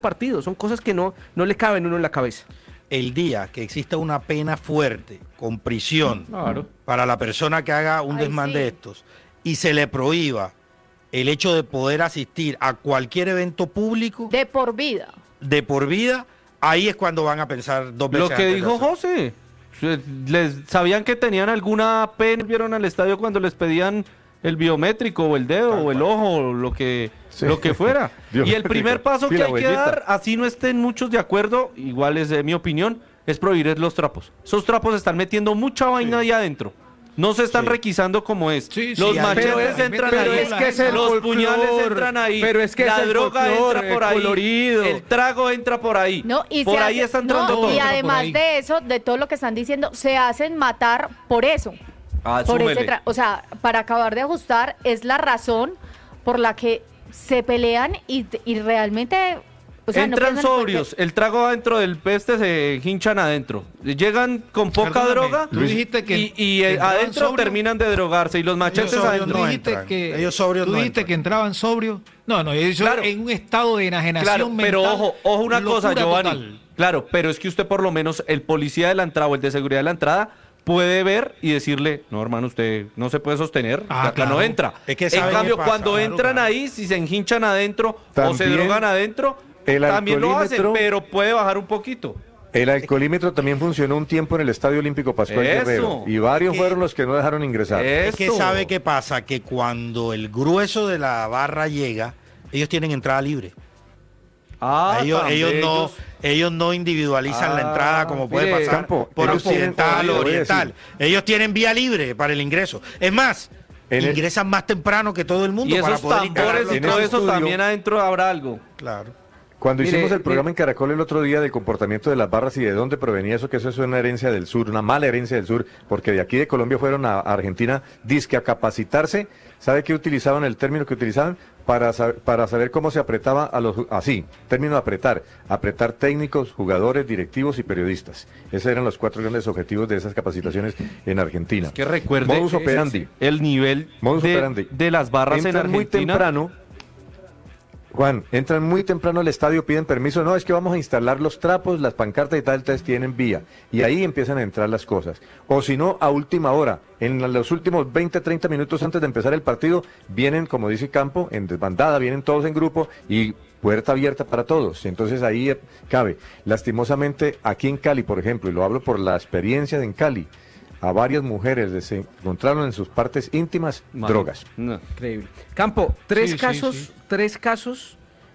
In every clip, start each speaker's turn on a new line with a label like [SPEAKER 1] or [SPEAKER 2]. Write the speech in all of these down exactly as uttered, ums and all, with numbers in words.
[SPEAKER 1] partido, son cosas que no, no le caben a uno en la cabeza.
[SPEAKER 2] El día que exista una pena fuerte, con prisión,
[SPEAKER 1] claro,
[SPEAKER 2] para la persona que haga un
[SPEAKER 3] Ay,
[SPEAKER 2] desmán
[SPEAKER 3] sí.
[SPEAKER 2] de estos, y se le prohíba el hecho de poder asistir a cualquier evento público
[SPEAKER 3] De por vida.
[SPEAKER 2] de por vida, ahí es cuando van a pensar dos veces.
[SPEAKER 1] lo que
[SPEAKER 2] antes de
[SPEAKER 1] dijo
[SPEAKER 2] hacerlo.
[SPEAKER 1] José, les sabían que tenían alguna pena, vieron al estadio cuando les pedían el biométrico o el dedo
[SPEAKER 2] Tal
[SPEAKER 1] o el
[SPEAKER 2] cual.
[SPEAKER 1] ojo o lo que,
[SPEAKER 4] Sí.
[SPEAKER 1] lo que fuera. Y el
[SPEAKER 4] Biométrico.
[SPEAKER 1] primer paso
[SPEAKER 4] Sí,
[SPEAKER 1] que
[SPEAKER 4] la
[SPEAKER 1] hay que
[SPEAKER 4] huellita.
[SPEAKER 1] dar, así no estén muchos de acuerdo, igual es de mi opinión, es prohibir los trapos. Esos trapos están metiendo mucha vaina ahí adentro. No se están
[SPEAKER 2] Sí.
[SPEAKER 1] requisando como es.
[SPEAKER 5] Sí, sí,
[SPEAKER 1] los
[SPEAKER 2] ahí-
[SPEAKER 1] machetes
[SPEAKER 2] pero es-
[SPEAKER 1] entran
[SPEAKER 5] pero
[SPEAKER 1] ahí.
[SPEAKER 5] es que es el
[SPEAKER 1] los
[SPEAKER 5] folclor,
[SPEAKER 1] puñales entran ahí.
[SPEAKER 5] pero es que
[SPEAKER 1] la
[SPEAKER 5] es el
[SPEAKER 1] droga
[SPEAKER 5] folclor,
[SPEAKER 1] entra por
[SPEAKER 5] el
[SPEAKER 1] ahí.
[SPEAKER 5] colorido.
[SPEAKER 1] El trago entra por ahí.
[SPEAKER 3] No, y
[SPEAKER 1] por
[SPEAKER 3] se
[SPEAKER 1] ahí
[SPEAKER 3] hace-
[SPEAKER 1] está
[SPEAKER 3] no,
[SPEAKER 1] entrando todo.
[SPEAKER 3] y
[SPEAKER 5] por
[SPEAKER 3] además
[SPEAKER 5] ahí.
[SPEAKER 3] de eso, de todo lo que están diciendo, se hacen matar por eso.
[SPEAKER 1] Ah,
[SPEAKER 3] Por
[SPEAKER 1] súmele.
[SPEAKER 3] ese tra- o sea, para acabar de ajustar, es la razón por la que se pelean y, y realmente... O sea, no
[SPEAKER 1] Entran
[SPEAKER 3] piensan en
[SPEAKER 1] sobrios, el trago adentro del peste se hinchan adentro. Llegan con poca
[SPEAKER 5] Perdóname,
[SPEAKER 1] droga
[SPEAKER 5] tú dijiste que-
[SPEAKER 1] y, y,
[SPEAKER 5] que
[SPEAKER 1] eh,
[SPEAKER 5] entraban
[SPEAKER 1] adentro
[SPEAKER 5] sobrios.
[SPEAKER 1] terminan de drogarse y los machetes
[SPEAKER 2] sobrios
[SPEAKER 1] adentro.
[SPEAKER 5] Tú
[SPEAKER 2] no
[SPEAKER 5] dijiste
[SPEAKER 2] entran.
[SPEAKER 5] que,
[SPEAKER 2] Ellos sobrios
[SPEAKER 5] tú
[SPEAKER 2] no
[SPEAKER 5] dijiste
[SPEAKER 2] entran.
[SPEAKER 5] que entraban sobrios. No, no, ellos
[SPEAKER 1] Claro.
[SPEAKER 5] en un estado de enajenación
[SPEAKER 1] Claro,
[SPEAKER 5] mental.
[SPEAKER 1] pero ojo, ojo una cosa,
[SPEAKER 5] locura
[SPEAKER 1] Giovanni.
[SPEAKER 5] total.
[SPEAKER 1] Claro, pero es que usted por lo menos, el policía de la entrada o el de seguridad de la entrada, puede ver y decirle, no hermano, usted no se puede sostener,
[SPEAKER 5] Ah,
[SPEAKER 1] acá
[SPEAKER 5] claro.
[SPEAKER 1] no entra.
[SPEAKER 2] Es que
[SPEAKER 1] en
[SPEAKER 2] saben
[SPEAKER 1] cambio,
[SPEAKER 2] qué pasa,
[SPEAKER 1] cuando
[SPEAKER 5] claro,
[SPEAKER 1] entran
[SPEAKER 5] claro.
[SPEAKER 1] ahí, si se enhinchan adentro o se
[SPEAKER 4] También
[SPEAKER 1] drogan adentro,
[SPEAKER 4] el
[SPEAKER 1] también lo hacen,
[SPEAKER 4] alcoholímetro-
[SPEAKER 1] pero puede bajar un poquito.
[SPEAKER 4] El alcoholímetro también funcionó un tiempo en el Estadio Olímpico Pascual
[SPEAKER 1] Eso.
[SPEAKER 4] Guerrero y varios
[SPEAKER 2] Es que-
[SPEAKER 4] fueron los que no dejaron ingresar.
[SPEAKER 2] Es que
[SPEAKER 1] Eso.
[SPEAKER 2] sabe qué pasa, que cuando el grueso de la barra llega, ellos tienen entrada libre.
[SPEAKER 1] Ah,
[SPEAKER 2] ellos,
[SPEAKER 1] tan
[SPEAKER 2] ellos no,
[SPEAKER 1] bellos.
[SPEAKER 2] ellos no individualizan
[SPEAKER 1] Ah,
[SPEAKER 2] la entrada como puede
[SPEAKER 1] mire,
[SPEAKER 2] pasar
[SPEAKER 4] Campo,
[SPEAKER 2] por
[SPEAKER 4] ellos tienen-
[SPEAKER 2] occidental
[SPEAKER 4] le
[SPEAKER 2] o
[SPEAKER 4] voy a
[SPEAKER 2] oriental.
[SPEAKER 4] decir.
[SPEAKER 2] Ellos tienen vía libre para el ingreso. Es más,
[SPEAKER 4] En el-
[SPEAKER 2] ingresan más temprano que todo el mundo
[SPEAKER 1] Y
[SPEAKER 2] para
[SPEAKER 1] esos
[SPEAKER 2] poder instalar
[SPEAKER 1] tambores
[SPEAKER 2] los
[SPEAKER 1] y
[SPEAKER 4] en
[SPEAKER 1] todo
[SPEAKER 4] ese
[SPEAKER 1] eso
[SPEAKER 4] estudio-
[SPEAKER 1] también adentro habrá algo.
[SPEAKER 2] Claro.
[SPEAKER 4] Cuando
[SPEAKER 1] Mire,
[SPEAKER 4] hicimos el programa
[SPEAKER 1] mire.
[SPEAKER 4] en Caracol el otro día del comportamiento de las barras y de dónde provenía eso, que eso es una herencia del sur, una mala herencia del sur, porque de aquí de Colombia fueron a a Argentina disque a capacitarse. ¿Sabe qué utilizaban, el término que utilizaban? Para, sa- para saber cómo se apretaba a los... Así, término apretar. Apretar técnicos, jugadores, directivos y periodistas. Esos eran los cuatro grandes objetivos de esas capacitaciones en Argentina.
[SPEAKER 1] Que recuerde
[SPEAKER 4] Modus operandi.
[SPEAKER 1] el nivel
[SPEAKER 4] Modus
[SPEAKER 1] de,
[SPEAKER 4] operandi.
[SPEAKER 1] de las barras en
[SPEAKER 4] Entran muy
[SPEAKER 1] Argentina.
[SPEAKER 4] temprano, Juan, entran muy temprano al estadio, piden permiso, no, es que vamos a instalar los trapos, las pancartas y tal, entonces tienen vía. Y ahí empiezan a entrar las cosas. O si no, a última hora, en la- los últimos veinte, treinta minutos antes de empezar el partido, vienen, como dice Campo, en desbandada, vienen todos en grupo y puerta abierta para todos. Entonces ahí eh, cabe. Lastimosamente, aquí en Cali, por ejemplo, y lo hablo por la experiencia de en Cali, a varias mujeres les encontraron en sus partes íntimas
[SPEAKER 1] Madre.
[SPEAKER 4] drogas.
[SPEAKER 1] No. Increíble.
[SPEAKER 6] Campo, tres
[SPEAKER 5] Sí, sí,
[SPEAKER 6] casos,
[SPEAKER 5] sí.
[SPEAKER 6] tres casos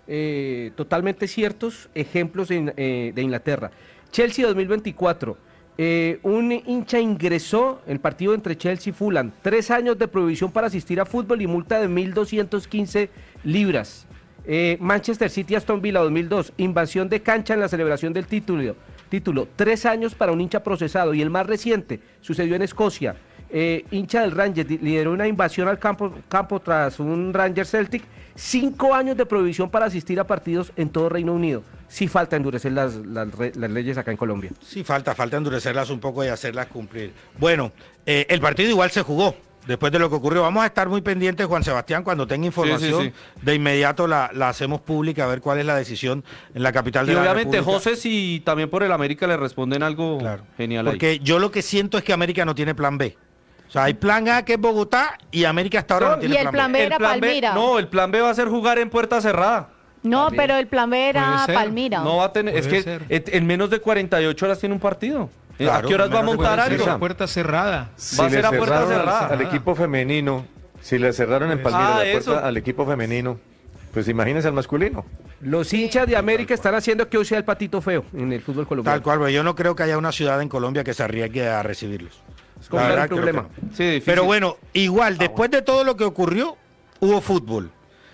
[SPEAKER 6] eh, totalmente ciertos, ejemplos de, In- eh, de Inglaterra. Chelsea dos mil veinticuatro. eh, un hincha ingresó en el partido entre Chelsea y Fulham. Tres años de prohibición para asistir a fútbol y multa de mil doscientas quince libras. Eh, Manchester City Aston Villa dos mil dos. Invasión de cancha en la celebración del título. Título, tres años para un hincha procesado. Y el más reciente sucedió en Escocia. Eh, hincha del Rangers di- lideró una invasión al campo, campo tras un Rangers Celtic. Cinco años de prohibición para asistir a partidos en todo Reino Unido. Sí falta endurecer las, las, re- las leyes acá en Colombia.
[SPEAKER 2] Sí, falta, falta endurecerlas un poco y hacerlas cumplir. Bueno, eh, el partido igual se jugó después de lo que ocurrió. Vamos a estar muy pendientes, Juan Sebastián, cuando tenga información,
[SPEAKER 1] sí,
[SPEAKER 2] de inmediato la, la hacemos pública, a ver cuál es la decisión en la capital de
[SPEAKER 1] Y
[SPEAKER 2] la
[SPEAKER 1] obviamente
[SPEAKER 2] República.
[SPEAKER 1] José, si también por el América le responden algo
[SPEAKER 2] Claro.
[SPEAKER 1] genial ahí.
[SPEAKER 2] Porque yo lo que siento es que América no tiene plan B. O sea, hay plan A que es Bogotá y América hasta ahora no,
[SPEAKER 3] No,
[SPEAKER 2] tiene
[SPEAKER 3] y el
[SPEAKER 2] plan,
[SPEAKER 3] plan
[SPEAKER 2] B.
[SPEAKER 3] B
[SPEAKER 1] El
[SPEAKER 3] era
[SPEAKER 1] plan B-
[SPEAKER 3] Palmira.
[SPEAKER 1] no, el plan B va a ser jugar en puerta cerrada.
[SPEAKER 3] No,
[SPEAKER 1] También.
[SPEAKER 3] pero el plan B era
[SPEAKER 5] Puede ser.
[SPEAKER 3] Palmira.
[SPEAKER 1] No va a tener, es
[SPEAKER 5] Puede
[SPEAKER 1] que
[SPEAKER 5] ser.
[SPEAKER 1] et- en menos de cuarenta y ocho horas tiene un partido. Eh, ¿A
[SPEAKER 2] Claro,
[SPEAKER 1] qué horas va a
[SPEAKER 2] menos de
[SPEAKER 1] montar
[SPEAKER 5] Puede ser
[SPEAKER 1] algo?
[SPEAKER 5] a puerta cerrada.
[SPEAKER 4] Si
[SPEAKER 1] Va a
[SPEAKER 4] le
[SPEAKER 1] ser a puerta
[SPEAKER 4] cerraron al-
[SPEAKER 1] cerrada.
[SPEAKER 4] Al, equipo femenino, si le cerraron en
[SPEAKER 5] Pues-
[SPEAKER 4] Palmira
[SPEAKER 1] Ah,
[SPEAKER 4] la puerta
[SPEAKER 1] eso.
[SPEAKER 4] al equipo femenino, pues imagínense al masculino.
[SPEAKER 6] Los hinchas de América están haciendo que hoy sea el patito feo en el fútbol colombiano.
[SPEAKER 2] Tal cual, pero yo no creo que haya una ciudad en Colombia que se arriesgue a recibirlos.
[SPEAKER 6] Es
[SPEAKER 2] La
[SPEAKER 6] como
[SPEAKER 2] verdad,
[SPEAKER 6] el
[SPEAKER 2] creo
[SPEAKER 6] problema.
[SPEAKER 2] que no.
[SPEAKER 1] Sí, difícil.
[SPEAKER 2] Pero bueno, igual, después de todo lo que ocurrió, hubo fútbol.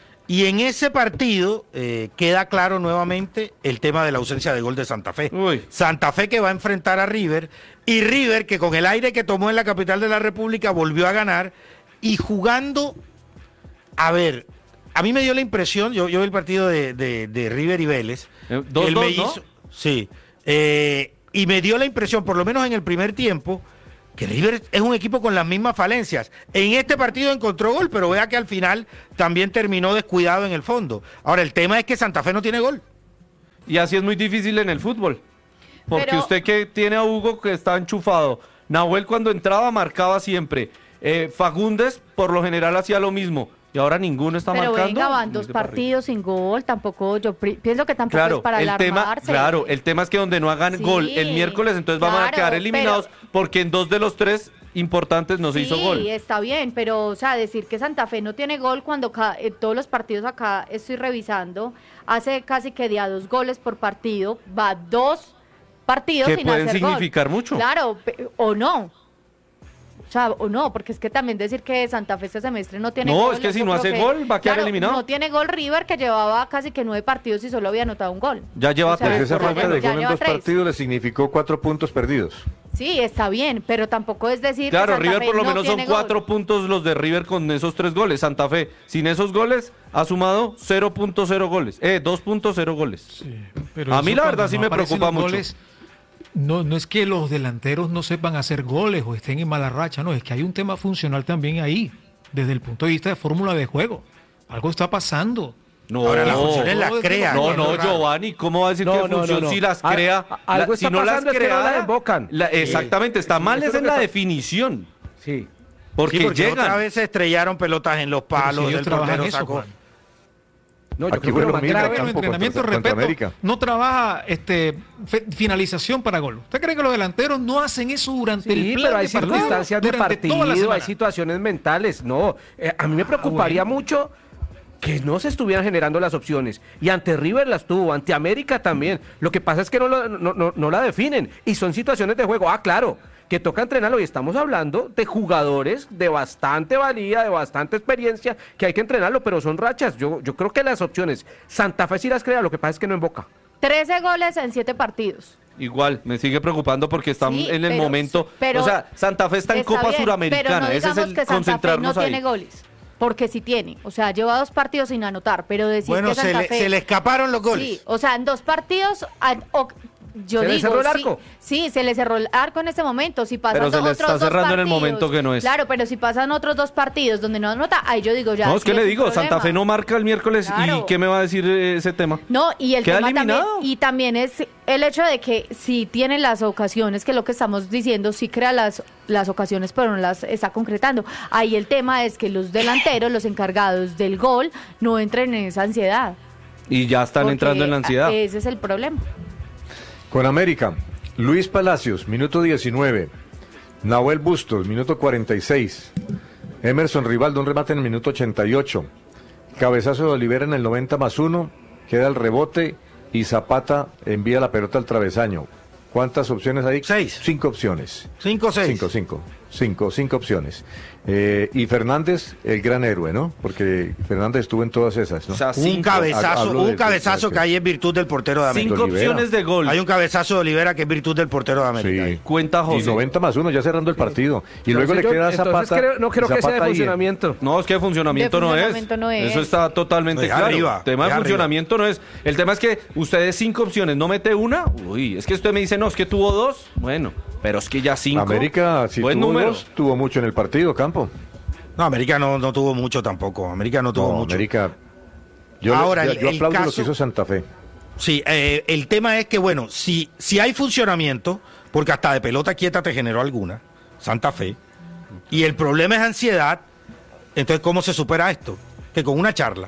[SPEAKER 2] Y en ese partido eh, queda claro nuevamente el tema de la ausencia de gol de Santa Fe.
[SPEAKER 1] Uy.
[SPEAKER 2] Santa Fe que va a enfrentar a River, y River que con el aire que tomó en la capital de la República volvió a ganar, y jugando, a ver, a mí me dio la impresión, yo, yo vi el partido de, de- de River y Vélez,
[SPEAKER 1] Eh,
[SPEAKER 2] que
[SPEAKER 1] dos,
[SPEAKER 2] él
[SPEAKER 1] dos,
[SPEAKER 2] me
[SPEAKER 1] ¿no?
[SPEAKER 2] hizo- sí, eh, y me dio la impresión, por lo menos en el primer tiempo, que River es un equipo con las mismas falencias. En este partido encontró gol, pero vea que al final también terminó descuidado en el fondo. Ahora, el tema es que Santa Fe no tiene gol.
[SPEAKER 1] Y así es muy difícil en el fútbol. Porque
[SPEAKER 3] Pero-
[SPEAKER 1] usted que tiene a Hugo que está enchufado, Nahuel cuando entraba marcaba siempre, eh, Fagundes por lo general hacía lo mismo, y ahora ninguno está
[SPEAKER 3] Pero
[SPEAKER 1] marcando.
[SPEAKER 3] venga, van dos
[SPEAKER 1] Mire para arriba.
[SPEAKER 3] partidos sin gol, tampoco, yo pri- pienso que tampoco
[SPEAKER 1] Claro,
[SPEAKER 3] es para
[SPEAKER 1] el tema,
[SPEAKER 3] alarmarse.
[SPEAKER 1] claro, el tema es que donde no hagan
[SPEAKER 3] Sí,
[SPEAKER 1] gol el miércoles, entonces van a
[SPEAKER 3] claro,
[SPEAKER 1] quedar eliminados porque en dos de los tres importantes no se
[SPEAKER 3] Sí,
[SPEAKER 1] hizo gol.
[SPEAKER 3] está bien, pero, o sea, decir que Santa Fe no tiene gol cuando ca- en todos los partidos acá estoy revisando, hace casi que de a dos goles por partido, va dos partidos
[SPEAKER 1] Que
[SPEAKER 3] sin
[SPEAKER 1] pueden
[SPEAKER 3] hacer gol.
[SPEAKER 1] significar mucho.
[SPEAKER 3] Claro, pe- o no. O sea, o no, porque es que también decir que Santa Fe este semestre no tiene
[SPEAKER 1] No,
[SPEAKER 3] gol.
[SPEAKER 1] es que si
[SPEAKER 3] yo
[SPEAKER 1] no
[SPEAKER 3] creo
[SPEAKER 1] hace gol, va a quedar
[SPEAKER 3] claro,
[SPEAKER 1] eliminado.
[SPEAKER 3] No tiene gol River, que llevaba casi que nueve partidos y solo había anotado un gol.
[SPEAKER 1] Ya lleva
[SPEAKER 3] O sea,
[SPEAKER 1] tres,
[SPEAKER 4] Pues esa
[SPEAKER 1] por lo
[SPEAKER 4] falta de
[SPEAKER 1] menos.
[SPEAKER 3] ya
[SPEAKER 4] gol en
[SPEAKER 3] lleva
[SPEAKER 4] dos
[SPEAKER 3] tres.
[SPEAKER 4] partidos le significó cuatro puntos perdidos.
[SPEAKER 3] Sí, está bien, pero tampoco es decir
[SPEAKER 1] Claro,
[SPEAKER 3] que Santa
[SPEAKER 1] River
[SPEAKER 3] Fe
[SPEAKER 1] por lo
[SPEAKER 3] no
[SPEAKER 1] menos son
[SPEAKER 3] tiene gol.
[SPEAKER 1] cuatro puntos los de River con esos tres goles. Santa Fe, sin esos goles, ha sumado cero punto cero goles. Eh, dos punto cero goles.
[SPEAKER 5] Sí, pero
[SPEAKER 1] A
[SPEAKER 5] eso
[SPEAKER 1] mí la
[SPEAKER 5] cuando
[SPEAKER 1] verdad sí
[SPEAKER 5] no
[SPEAKER 1] me
[SPEAKER 5] aparecen
[SPEAKER 1] preocupa
[SPEAKER 5] los
[SPEAKER 1] mucho.
[SPEAKER 5] goles, no, no es que los delanteros no sepan hacer goles o estén en mala racha, no, es que hay un tema funcional también ahí, desde el punto de vista de fórmula de juego. Algo está pasando.
[SPEAKER 1] No,
[SPEAKER 2] Ahora las
[SPEAKER 1] no,
[SPEAKER 2] funciones las
[SPEAKER 5] no,
[SPEAKER 2] crea.
[SPEAKER 1] no,
[SPEAKER 2] que es
[SPEAKER 1] no,
[SPEAKER 2] lo raro.
[SPEAKER 1] Giovanni, ¿cómo va a decir
[SPEAKER 6] No,
[SPEAKER 1] que
[SPEAKER 6] no, no,
[SPEAKER 1] función
[SPEAKER 6] no.
[SPEAKER 1] si las
[SPEAKER 6] Al-
[SPEAKER 1] crea?
[SPEAKER 6] a- algo
[SPEAKER 1] la-
[SPEAKER 6] está
[SPEAKER 1] si no las
[SPEAKER 6] pasando, es que no la
[SPEAKER 1] crea,
[SPEAKER 6] invocan.
[SPEAKER 1] la- exactamente, está mal
[SPEAKER 6] Eso
[SPEAKER 1] es
[SPEAKER 6] es
[SPEAKER 1] en
[SPEAKER 6] lo
[SPEAKER 1] la
[SPEAKER 6] que está-
[SPEAKER 1] definición.
[SPEAKER 6] Sí.
[SPEAKER 1] Porque,
[SPEAKER 2] Sí, porque
[SPEAKER 1] llegan.
[SPEAKER 2] otra vez se estrellaron pelotas en los
[SPEAKER 5] Pero si
[SPEAKER 2] palos,
[SPEAKER 5] ellos
[SPEAKER 2] el
[SPEAKER 5] trabajan
[SPEAKER 2] portero
[SPEAKER 5] eso,
[SPEAKER 2] sacó.
[SPEAKER 5] Juan.
[SPEAKER 6] No, yo
[SPEAKER 4] Aquí
[SPEAKER 6] creo
[SPEAKER 4] fue
[SPEAKER 6] que
[SPEAKER 4] lo
[SPEAKER 6] lo más
[SPEAKER 4] mismo,
[SPEAKER 6] grave-
[SPEAKER 4] acá.
[SPEAKER 5] En
[SPEAKER 4] Campo
[SPEAKER 5] entrenamiento,
[SPEAKER 4] contra- contra
[SPEAKER 5] respeto,
[SPEAKER 4] América.
[SPEAKER 5] no trabaja este, fe- finalización para gol. ¿Usted cree que los delanteros no hacen eso durante el
[SPEAKER 6] Sí,
[SPEAKER 5] plan
[SPEAKER 6] pero hay
[SPEAKER 5] de partido?
[SPEAKER 6] circunstancias de
[SPEAKER 5] Durante toda la
[SPEAKER 6] partido, hay
[SPEAKER 5] semana.
[SPEAKER 6] situaciones mentales. No, eh, a mí me preocuparía
[SPEAKER 5] bueno.
[SPEAKER 6] mucho que no se estuvieran generando las opciones. Y ante River las tuvo, ante América también. Lo que pasa es que no, lo- no, no, no la definen. Y son situaciones de juego. Ah, claro, que toca entrenarlo. Y estamos hablando de jugadores de bastante valía, de bastante experiencia, que hay que entrenarlo, pero son rachas. Yo, yo creo que las opciones, Santa Fe sí las crea, lo que pasa es que no en Boca.
[SPEAKER 3] trece goles en siete partidos.
[SPEAKER 1] Igual, me sigue preocupando porque están
[SPEAKER 3] Sí,
[SPEAKER 1] en el
[SPEAKER 3] pero-
[SPEAKER 1] momento.
[SPEAKER 3] pero
[SPEAKER 1] o sea, Santa Fe está en
[SPEAKER 3] Está
[SPEAKER 1] Copa
[SPEAKER 3] bien,
[SPEAKER 1] Suramericana.
[SPEAKER 3] pero no
[SPEAKER 1] Ese es
[SPEAKER 3] digamos
[SPEAKER 1] el
[SPEAKER 3] que Santa Fe no
[SPEAKER 1] concentrarnos ahí.
[SPEAKER 3] tiene goles, porque sí tiene. O sea, lleva dos partidos sin anotar, pero decir
[SPEAKER 2] Bueno,
[SPEAKER 3] que
[SPEAKER 2] se
[SPEAKER 3] Santa
[SPEAKER 2] le,
[SPEAKER 3] Fe...
[SPEAKER 2] se le escaparon los goles.
[SPEAKER 3] Sí, o sea, en dos partidos, a- o- yo
[SPEAKER 6] ¿Se le
[SPEAKER 3] digo,
[SPEAKER 6] cerró el
[SPEAKER 3] sí,
[SPEAKER 6] arco?
[SPEAKER 3] sí, se le cerró el arco en este momento. Si pasan
[SPEAKER 1] Pero se le
[SPEAKER 3] otros
[SPEAKER 1] está
[SPEAKER 3] dos
[SPEAKER 1] cerrando en el
[SPEAKER 3] partidos-
[SPEAKER 1] momento que no es.
[SPEAKER 3] Claro, pero si pasan otros dos partidos donde no anota, ahí yo digo ya.
[SPEAKER 1] No, es
[SPEAKER 3] sí
[SPEAKER 1] que le
[SPEAKER 3] un
[SPEAKER 1] digo, Santa
[SPEAKER 3] problema.
[SPEAKER 1] Fe no marca el miércoles.
[SPEAKER 3] Claro.
[SPEAKER 1] ¿Y qué me va a decir eh, ese tema?
[SPEAKER 3] No, y el
[SPEAKER 1] Queda
[SPEAKER 3] tema también,
[SPEAKER 1] eliminado.
[SPEAKER 3] y también es el hecho de que si tiene las ocasiones, que es lo que estamos diciendo, sí crea las, las ocasiones, pero no las está concretando. Ahí el tema es que los delanteros, los encargados del gol, no entren en esa ansiedad.
[SPEAKER 1] Y ya están
[SPEAKER 3] porque
[SPEAKER 1] entrando en la ansiedad.
[SPEAKER 3] Ese es el problema.
[SPEAKER 4] Con América, Luis Palacios, minuto diecinueve. Nahuel Bustos, minuto cuarenta y seis. Emerson Rivaldo, un remate en el minuto ochenta y ocho. Cabezazo de Olivera en el noventa más uno. Queda el rebote y Zapata envía la pelota al travesaño. ¿Cuántas opciones hay?
[SPEAKER 2] Seis.
[SPEAKER 4] Cinco opciones.
[SPEAKER 2] Cinco o seis.
[SPEAKER 4] Cinco, cinco. Cinco, cinco opciones. Eh, y Fernández, el gran héroe, ¿no? Porque Fernández estuvo en todas esas, ¿no?
[SPEAKER 1] O sea,
[SPEAKER 2] Un
[SPEAKER 1] cinco.
[SPEAKER 2] cabezazo,
[SPEAKER 4] Hablo
[SPEAKER 2] un
[SPEAKER 4] de-
[SPEAKER 2] cabezazo
[SPEAKER 4] de-
[SPEAKER 2] que hay en virtud del portero de América.
[SPEAKER 1] Cinco
[SPEAKER 4] Olivera.
[SPEAKER 1] opciones de gol.
[SPEAKER 2] Hay un cabezazo de Olivera que es virtud del portero de América.
[SPEAKER 4] Sí.
[SPEAKER 1] Cuenta José.
[SPEAKER 4] Y noventa más uno, ya cerrando el partido. Y luego le
[SPEAKER 6] Entonces yo-
[SPEAKER 4] queda a
[SPEAKER 6] entonces
[SPEAKER 4] Zapata.
[SPEAKER 6] creo- no creo que sea
[SPEAKER 4] Zapata
[SPEAKER 6] de
[SPEAKER 4] ahí, ¿eh?
[SPEAKER 6] funcionamiento.
[SPEAKER 1] No, es que de funcionamiento,
[SPEAKER 3] De
[SPEAKER 1] no,
[SPEAKER 3] funcionamiento
[SPEAKER 1] es.
[SPEAKER 3] no es.
[SPEAKER 1] Eso está totalmente
[SPEAKER 2] Es
[SPEAKER 1] claro.
[SPEAKER 2] arriba,
[SPEAKER 1] El tema
[SPEAKER 2] es
[SPEAKER 1] de
[SPEAKER 2] arriba.
[SPEAKER 1] funcionamiento no es. El tema es que ustedes cinco opciones, no mete una. Uy, es que usted me dice, no, es que tuvo dos. Bueno, pero es que ya cinco.
[SPEAKER 4] América, si
[SPEAKER 1] Buen
[SPEAKER 4] tuvo
[SPEAKER 1] número.
[SPEAKER 4] dos, tuvo mucho en el partido, Campo.
[SPEAKER 2] No, América no, no tuvo mucho tampoco. América no tuvo
[SPEAKER 4] No,
[SPEAKER 2] mucho.
[SPEAKER 4] América. Yo,
[SPEAKER 2] Ahora,
[SPEAKER 4] yo,
[SPEAKER 2] el-
[SPEAKER 4] yo
[SPEAKER 2] el
[SPEAKER 4] aplaudo lo
[SPEAKER 2] caso-
[SPEAKER 4] que hizo Santa Fe.
[SPEAKER 2] Sí, eh, el tema es que, bueno, si, si hay funcionamiento, porque hasta de pelota quieta te generó alguna, Santa Fe, y el problema es ansiedad, entonces, ¿cómo se supera esto? Que con una charla.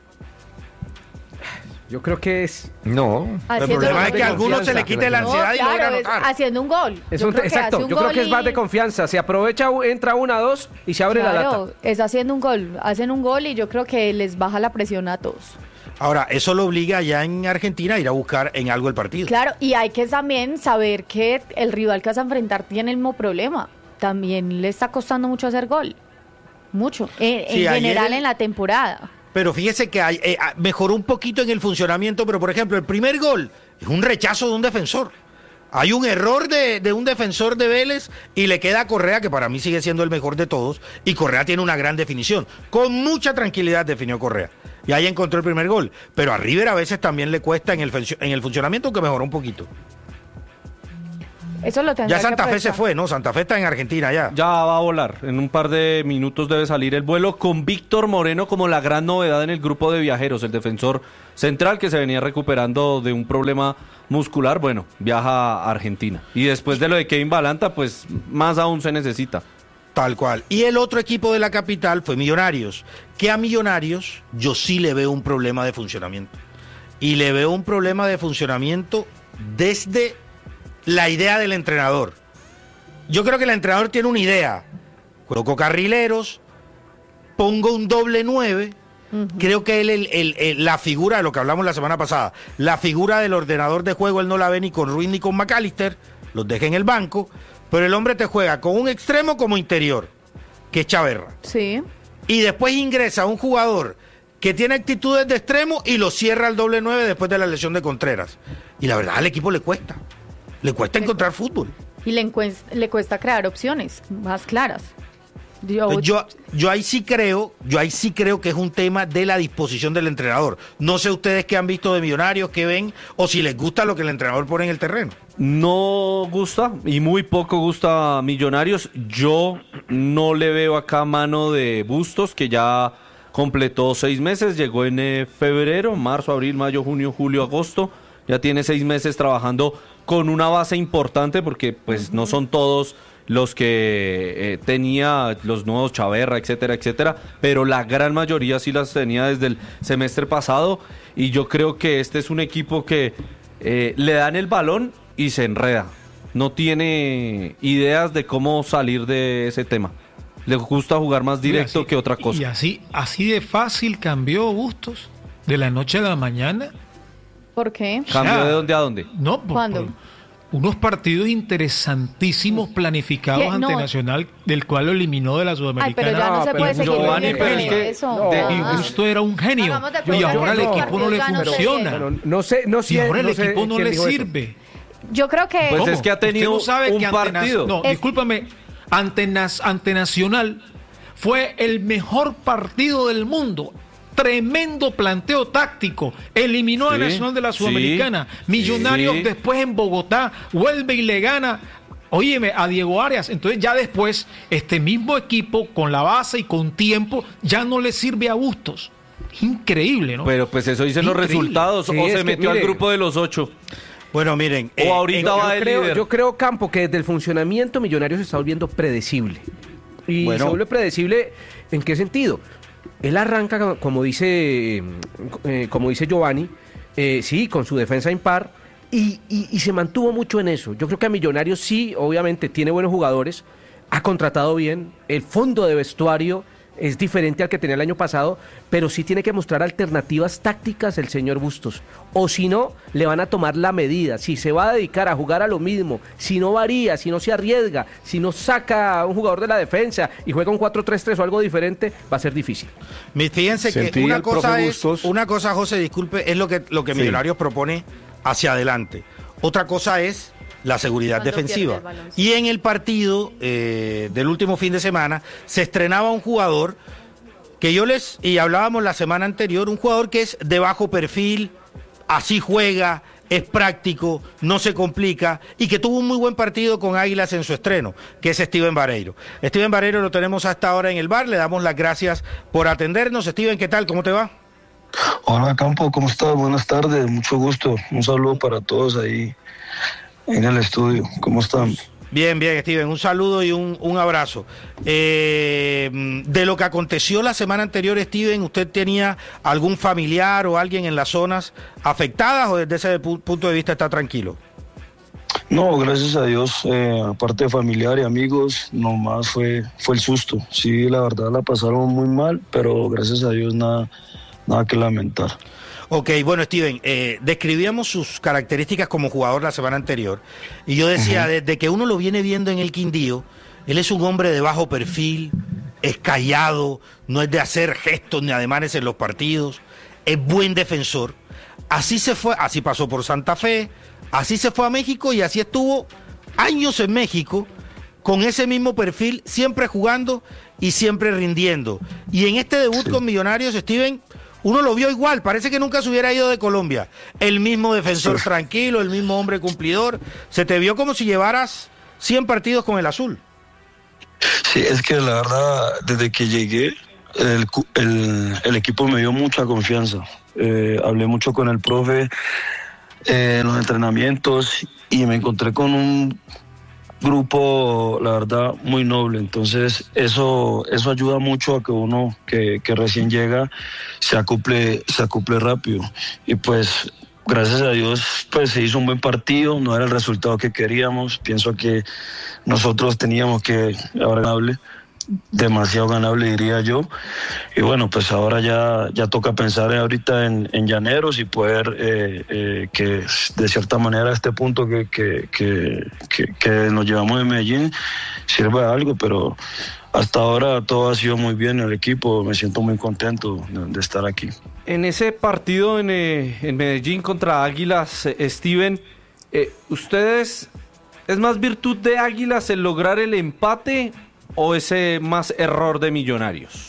[SPEAKER 6] Yo creo que es...
[SPEAKER 4] No.
[SPEAKER 2] El
[SPEAKER 3] Haciendo
[SPEAKER 2] problema
[SPEAKER 3] un
[SPEAKER 2] es que a
[SPEAKER 3] gol.
[SPEAKER 2] algunos se le quite la
[SPEAKER 3] No,
[SPEAKER 2] ansiedad y logra
[SPEAKER 3] claro, es
[SPEAKER 2] anotar.
[SPEAKER 3] haciendo un gol.
[SPEAKER 6] Es
[SPEAKER 3] Yo
[SPEAKER 6] un-
[SPEAKER 3] creo que
[SPEAKER 6] exacto,
[SPEAKER 3] hace un
[SPEAKER 6] yo creo
[SPEAKER 3] gol
[SPEAKER 6] que es más
[SPEAKER 3] y-
[SPEAKER 6] de confianza. Se aprovecha, entra una, dos y se abre la
[SPEAKER 3] Claro,
[SPEAKER 6] lata.
[SPEAKER 3] es haciendo un gol. Hacen un gol y yo creo que les baja la presión a todos.
[SPEAKER 2] Ahora, eso lo obliga ya en Argentina a ir a buscar en algo el partido.
[SPEAKER 3] Claro, y hay que también saber que el rival que vas a enfrentar tiene el mismo problema. También le está costando mucho hacer gol. Mucho. En,
[SPEAKER 2] Sí,
[SPEAKER 3] en
[SPEAKER 2] ayer
[SPEAKER 3] general
[SPEAKER 2] el-
[SPEAKER 3] en la temporada.
[SPEAKER 2] Pero fíjese que hay, eh, ah, mejoró un poquito en el funcionamiento, pero por ejemplo, el primer gol es un rechazo de un defensor. Hay un error de, de un defensor de Vélez y le queda a Correa, que para mí sigue siendo el mejor de todos, y Correa tiene una gran definición. Con mucha tranquilidad definió Correa. Y ahí encontró el primer gol. Pero a River a veces también le cuesta en el, funcio- en el funcionamiento, que mejoró un poquito.
[SPEAKER 3] Eso lo tendrá
[SPEAKER 2] Ya Santa
[SPEAKER 3] que
[SPEAKER 2] Fe se
[SPEAKER 3] aprovechar.
[SPEAKER 2] fue, ¿no? Santa Fe está en Argentina ya.
[SPEAKER 1] Ya va a volar, en un par de minutos debe salir el vuelo con Víctor Moreno como la gran novedad en el grupo de viajeros, el defensor central que se venía recuperando de un problema muscular, bueno, viaja a Argentina. Y después de lo de Kevin Balanta, pues más aún se necesita.
[SPEAKER 2] Tal cual. Y el otro equipo de la capital fue Millonarios, que a Millonarios yo sí le veo un problema de funcionamiento. Y le veo un problema de funcionamiento desde la idea del entrenador. Yo creo que el entrenador tiene una idea. Coloco carrileros, pongo un doble nueve. Uh-huh. Creo que él, el, el, el, la figura de lo que hablamos la semana pasada, la figura del ordenador de juego, él no la ve ni con Ruiz ni con McAllister, los deja en el banco, pero el hombre te juega con un extremo como interior, que es Chaverra.
[SPEAKER 3] Sí.
[SPEAKER 2] Y después ingresa un jugador que tiene actitudes de extremo y lo cierra al doble nueve después de la lesión de Contreras. Y la verdad al equipo le cuesta. Le cuesta encontrar fútbol.
[SPEAKER 3] Y le, encuest- le cuesta crear opciones más claras. Yo,
[SPEAKER 2] yo, yo ahí sí creo, yo ahí sí creo que es un tema de la disposición del entrenador. No sé ustedes qué han visto de Millonarios, qué ven, o si les gusta lo que el entrenador pone en el terreno.
[SPEAKER 1] No gusta y muy poco gusta a Millonarios. Yo no le veo acá mano de Bustos, que ya completó seis meses, llegó en eh, febrero, marzo, abril, mayo, junio, julio, agosto. Ya tiene seis meses trabajando con una base importante porque pues uh-huh. no son todos los que eh, tenía los nuevos Chaverra, etcétera, etcétera, pero la gran mayoría sí las tenía desde el semestre pasado y yo creo que este es un equipo que eh, le dan el balón y se enreda, no tiene ideas de cómo salir de ese tema, le gusta jugar más directo
[SPEAKER 5] así,
[SPEAKER 1] que otra cosa.
[SPEAKER 5] Y así, así de fácil cambió Bustos de la noche a la mañana.
[SPEAKER 3] ¿Por qué?
[SPEAKER 1] ¿Cambió
[SPEAKER 5] O sea,
[SPEAKER 1] de dónde a dónde?
[SPEAKER 5] No, por,
[SPEAKER 3] ¿Cuándo?
[SPEAKER 5] por unos partidos interesantísimos planificados
[SPEAKER 3] ¿Qué?
[SPEAKER 5] ante
[SPEAKER 3] No.
[SPEAKER 5] Nacional, del cual lo eliminó de la
[SPEAKER 3] Ay,
[SPEAKER 5] Sudamericana.
[SPEAKER 3] pero ya no,
[SPEAKER 6] No,
[SPEAKER 3] se
[SPEAKER 6] pero
[SPEAKER 3] puede seguir
[SPEAKER 1] Giovanni,
[SPEAKER 3] viviendo
[SPEAKER 1] pero
[SPEAKER 3] en
[SPEAKER 1] es que-
[SPEAKER 3] eso.
[SPEAKER 6] no,
[SPEAKER 5] De-
[SPEAKER 3] Ah.
[SPEAKER 5] y Gusto era un genio.
[SPEAKER 3] Hagamos de
[SPEAKER 5] Y
[SPEAKER 3] cuenta
[SPEAKER 5] ahora
[SPEAKER 3] que
[SPEAKER 5] el
[SPEAKER 3] esos
[SPEAKER 5] equipo no le
[SPEAKER 3] partidos ya no se
[SPEAKER 5] funciona.
[SPEAKER 3] vienen.
[SPEAKER 6] Pero no sé, no sé.
[SPEAKER 5] Y ahora el
[SPEAKER 6] no sé
[SPEAKER 5] equipo no
[SPEAKER 6] quién
[SPEAKER 5] le
[SPEAKER 6] dijo eso.
[SPEAKER 5] sirve.
[SPEAKER 3] Yo creo que...
[SPEAKER 1] Pues
[SPEAKER 5] ¿Cómo?
[SPEAKER 1] es que ha tenido
[SPEAKER 5] Usted no sabe
[SPEAKER 1] un
[SPEAKER 5] que ante
[SPEAKER 1] partido.
[SPEAKER 5] Nas- no,
[SPEAKER 3] Es-
[SPEAKER 5] discúlpame. Ante, Nas- ante Nacional fue el mejor partido del mundo. Tremendo planteo táctico. Eliminó
[SPEAKER 1] Sí,
[SPEAKER 5] a Nacional de la
[SPEAKER 1] sí,
[SPEAKER 5] Sudamericana. Millonarios
[SPEAKER 1] sí.
[SPEAKER 5] después en Bogotá. Vuelve y le gana. Óyeme, a Diego Arias. Entonces ya después, este mismo equipo, con la base y con tiempo, ya no le sirve a Bustos. Increíble, ¿no?
[SPEAKER 1] Pero pues eso dicen los
[SPEAKER 5] Increíble.
[SPEAKER 1] resultados,
[SPEAKER 6] Sí,
[SPEAKER 1] o
[SPEAKER 6] es
[SPEAKER 1] se
[SPEAKER 6] que,
[SPEAKER 1] metió al
[SPEAKER 6] mire,
[SPEAKER 1] grupo de los ocho.
[SPEAKER 2] Bueno, miren.
[SPEAKER 1] O ahorita
[SPEAKER 6] yo,
[SPEAKER 1] va el
[SPEAKER 6] creo,
[SPEAKER 1] líder.
[SPEAKER 6] yo creo, Campo, que desde el funcionamiento Millonarios se está volviendo predecible. Y
[SPEAKER 2] Bueno.
[SPEAKER 6] se vuelve predecible, ¿en qué sentido? Él arranca, como dice, eh, como dice Giovanni, eh, sí, con su defensa impar, y, y, y se mantuvo mucho en eso. Yo creo que a Millonarios sí, obviamente, tiene buenos jugadores, ha contratado bien, el fondo de vestuario es diferente al que tenía el año pasado, pero sí tiene que mostrar alternativas tácticas el señor Bustos. O si no, le van a tomar la medida. Si se va a dedicar a jugar a lo mismo, si no varía, si no se arriesga, si no saca a un jugador de la defensa y juega un cuatro tres tres o algo diferente, va a ser difícil.
[SPEAKER 2] Mi- Fíjense que
[SPEAKER 4] Sentí
[SPEAKER 2] una
[SPEAKER 4] al
[SPEAKER 2] cosa
[SPEAKER 4] profe
[SPEAKER 2] es,
[SPEAKER 4] Bustos.
[SPEAKER 2] una cosa, José, disculpe, es lo que, lo que
[SPEAKER 4] Sí.
[SPEAKER 2] Millonarios propone hacia adelante. Otra cosa es la seguridad
[SPEAKER 3] Cuando
[SPEAKER 2] defensiva.
[SPEAKER 3] pierde el balón, sí.
[SPEAKER 2] Y en el partido eh, del último fin de semana se estrenaba un jugador que yo les, y hablábamos la semana anterior, un jugador que es de bajo perfil, así juega, es práctico, no se complica y que tuvo un muy buen partido con Águilas en su estreno, que es Steven Vareiro. Steven Vareiro lo tenemos hasta ahora en el bar, le damos las gracias por atendernos. Steven, ¿qué tal? ¿Cómo te va?
[SPEAKER 7] Hola Campo, ¿cómo estás? Buenas tardes, mucho gusto. Un saludo para todos ahí en el estudio. ¿Cómo están?
[SPEAKER 2] Bien, bien, Steven, un saludo y un, un abrazo. Eh, de lo que aconteció la semana anterior, Steven, ¿usted tenía algún familiar o alguien en las zonas afectadas o desde ese pu- punto de vista está tranquilo?
[SPEAKER 7] No, gracias a Dios, eh, aparte de familiar y amigos, nomás fue, fue el susto. Sí, la verdad la pasaron muy mal, pero gracias a Dios nada, nada que lamentar.
[SPEAKER 2] Ok, bueno, Steven, eh, describíamos sus características como jugador la semana anterior y yo decía, uh-huh. desde que uno lo viene viendo en el Quindío, él es un hombre de bajo perfil, es callado, no es de hacer gestos ni ademanes en los partidos, es buen defensor. Así se fue, así pasó por Santa Fe, así se fue a México y así estuvo años en México con ese mismo perfil, siempre jugando y siempre rindiendo. Y en este debut sí. con Millonarios, Steven, uno lo vio igual, parece que nunca se hubiera ido de Colombia. El mismo defensor tranquilo, el mismo hombre cumplidor. Se te vio como si llevaras cien partidos con el azul.
[SPEAKER 7] Sí, es que la verdad, desde que llegué, el, el, el equipo me dio mucha confianza. Eh, hablé mucho con el profe eh, en los entrenamientos y me encontré con un grupo, la verdad, muy noble. Entonces eso eso ayuda mucho a que uno que, que recién llega se acople, se acople rápido. Y pues gracias a Dios pues se hizo un buen partido, no era el resultado que queríamos. Pienso que nosotros teníamos que ahora ganable, demasiado ganable diría yo, y bueno, pues ahora ya ya toca pensar ahorita en, en Llaneros y poder eh, eh, que de cierta manera este punto que, que, que, que, que nos llevamos de Medellín sirva de algo, pero hasta ahora todo ha sido muy bien en el equipo, me siento muy contento de, de estar aquí.
[SPEAKER 1] En ese partido en, eh, en Medellín contra Águilas, eh, Steven, eh, ¿ustedes es más virtud de Águilas el lograr el empate o ese más error de Millonarios?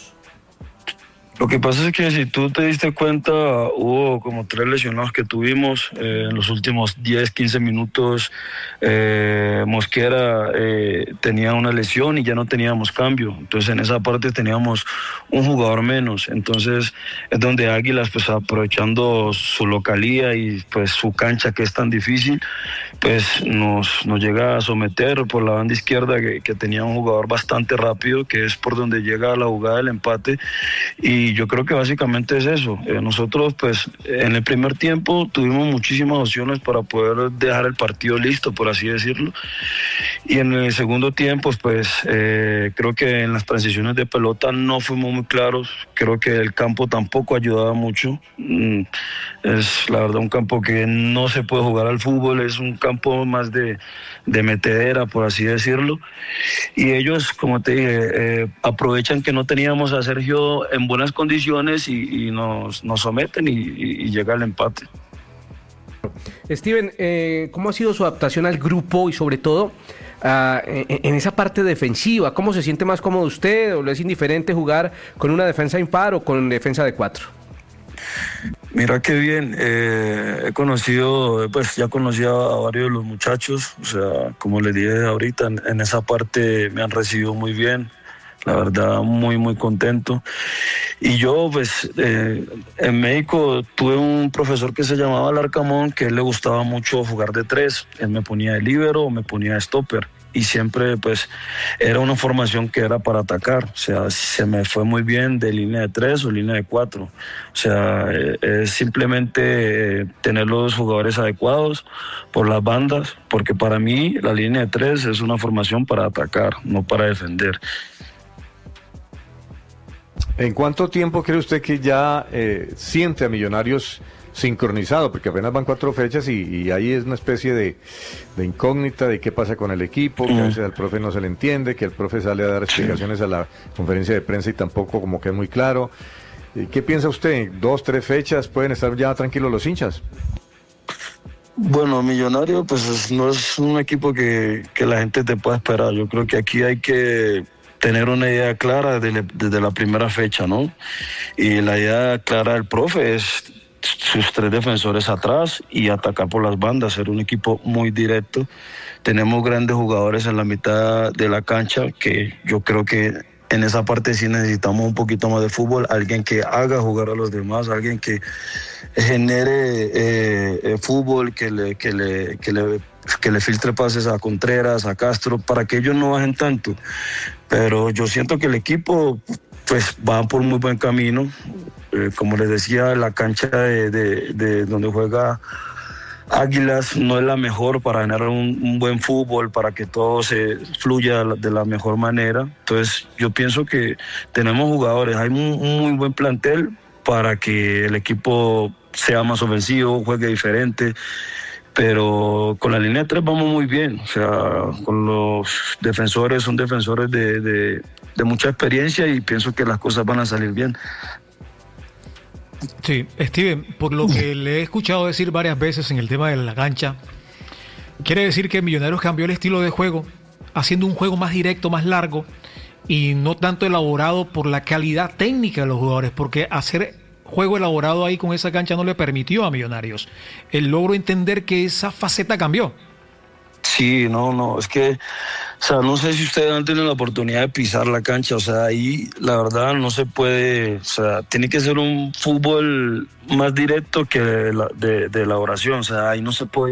[SPEAKER 7] Lo que pasa es que si tú te diste cuenta, hubo como tres lesionados que tuvimos eh, en los últimos diez, quince minutos. Eh, Mosquera eh, tenía una lesión y ya no teníamos cambio. Entonces en esa parte teníamos un jugador menos. Entonces es donde Águilas, pues aprovechando su localía y pues su cancha que es tan difícil, pues nos, nos llega a someter por la banda izquierda que, que tenía un jugador bastante rápido, que es por donde llega la jugada del empate. Y Y yo creo que básicamente es eso. Eh, nosotros, pues, en el primer tiempo tuvimos muchísimas opciones para poder dejar el partido listo, por así decirlo. Y en el segundo tiempo, pues, eh, creo que en las transiciones de pelota no fuimos muy claros. Creo que el campo tampoco ayudaba mucho. Mm, es, la verdad, un campo que no se puede jugar al fútbol. Es un campo más de, de metedera, por así decirlo. Y ellos, como te dije, eh, aprovechan que no teníamos a Sergio en buenas condiciones y, y nos, nos someten y, y, y llega el empate.
[SPEAKER 6] Steven, eh, ¿cómo ha sido su adaptación al grupo y sobre todo uh, en, en esa parte defensiva? ¿Cómo se siente más cómodo usted o le es indiferente jugar con una defensa impar o con defensa de cuatro?
[SPEAKER 7] Mira qué bien, eh, he conocido, pues ya conocía a varios de los muchachos, o sea, como les dije ahorita, en, en esa parte me han recibido muy bien. La verdad, muy, muy contento. Y yo, pues, eh, en México tuve un profesor que se llamaba Larcamón, que a él le gustaba mucho jugar de tres. Él me ponía de líbero o me ponía de stopper. Y siempre, pues, era una formación que era para atacar. O sea, se me fue muy bien de línea de tres o línea de cuatro. O sea, eh, es simplemente eh, tener los jugadores adecuados por las bandas, porque para mí la línea de tres es una formación para atacar, no para defender.
[SPEAKER 4] ¿En cuánto tiempo cree usted que ya eh, siente a Millonarios sincronizado? Porque apenas van cuatro fechas y, y ahí es una especie de, de incógnita de qué pasa con el equipo, que a veces al profe no se le entiende, que el profe sale a dar explicaciones a la conferencia de prensa y tampoco como que es muy claro. ¿Qué piensa usted? ¿Dos, tres fechas pueden estar ya tranquilos los hinchas?
[SPEAKER 7] Bueno, Millonarios pues no es un equipo que, que la gente te pueda esperar. Yo creo que aquí hay que tener una idea clara desde, desde la primera fecha, ¿no? Y la idea clara del profe es sus tres defensores atrás y atacar por las bandas, ser un equipo muy directo. Tenemos grandes jugadores en la mitad de la cancha que yo creo que en esa parte sí necesitamos un poquito más de fútbol, alguien que haga jugar a los demás, alguien que genere eh, eh, fútbol, que le, que le, que le que le filtre pases a Contreras, a Castro, para que ellos no bajen tanto. Pero yo siento que el equipo pues va por muy buen camino. Eh, como les decía, la cancha de, de, de donde juega Águilas no es la mejor para generar un, un buen fútbol, para que todo se fluya de la mejor manera. Entonces yo pienso que tenemos jugadores, hay un, un muy buen plantel para que el equipo sea más ofensivo, juegue diferente. Pero con la línea de tres vamos muy bien, o sea, con los defensores, son defensores de, de, de mucha experiencia y pienso que las cosas van a salir bien.
[SPEAKER 5] Sí, Steven, por lo que le he escuchado decir varias veces en el tema de la cancha, quiere decir que Millonarios cambió el estilo de juego, haciendo un juego más directo, más largo y no tanto elaborado por la calidad técnica de los jugadores, porque hacer juego elaborado ahí con esa cancha no le permitió a Millonarios. Él logró entender que esa faceta cambió.
[SPEAKER 7] Sí, no, no, es que, o sea, no sé si ustedes han tenido la oportunidad de pisar la cancha, o sea, ahí la verdad no se puede, o sea, tiene que ser un fútbol más directo que de, la, de, de elaboración, o sea, ahí no se puede